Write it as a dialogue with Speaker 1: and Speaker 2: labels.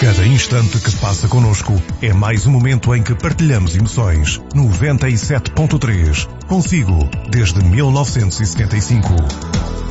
Speaker 1: Cada instante que passa connosco é mais um momento em que partilhamos emoções. 97.3. Consigo, desde 1975.